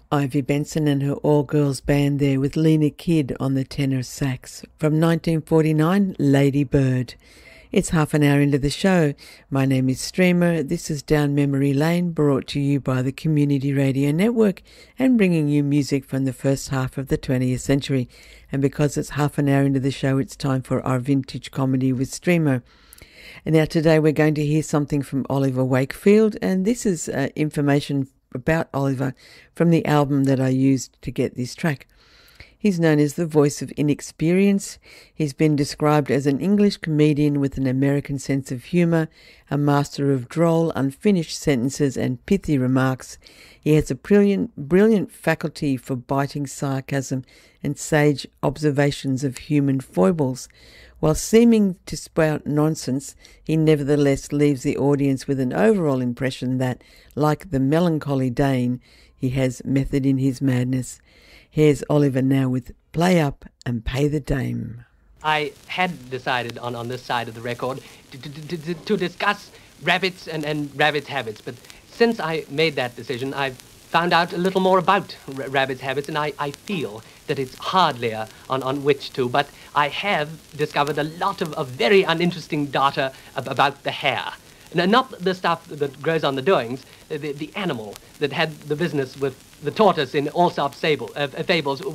Ivy Benson and her all-girls band there with Lena Kidd on the tenor sax. From 1949, Lady Bird. It's half an hour into the show. My name is Streamer. This is Down Memory Lane, brought to you by the Community Radio Network and bringing you music from the first half of the 20th century. And because it's half an hour into the show, it's time for our vintage comedy with Streamer. And now today we're going to hear something from Oliver Wakefield, and this is information about Oliver from the album that I used to get this track. He's known as the voice of inexperience. He's been described as an English comedian with an American sense of humour, a master of droll, unfinished sentences and pithy remarks. He has a brilliant faculty for biting sarcasm and sage observations of human foibles. While seeming to spout nonsense, he nevertheless leaves the audience with an overall impression that, like the melancholy Dane, he has method in his madness. Here's Oliver now with Play Up and Pay the Dame. I had decided on this side of the record to discuss rabbits and rabbits' habits, but since I made that decision, I've found out a little more about rabbits' habits, and I feel that it's hardly on which to, but I have discovered a lot of very uninteresting data about the hare. Not the stuff that grows on the doings, the animal that had the business with the tortoise in Aesop's fables,